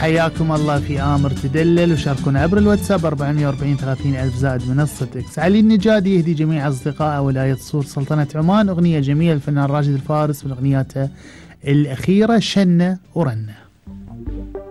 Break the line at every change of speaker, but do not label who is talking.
حياكم الله في آمر تدلل، وشاركونا عبر الواتساب 440 30 ألف زائد منصة إكس. علي النجادي يهدي جميع أصدقائه ولاية صور سلطنة عمان. أغنية جميلة الفنان راشد الفارس من أغنياته الأخيرة شنة ورنة.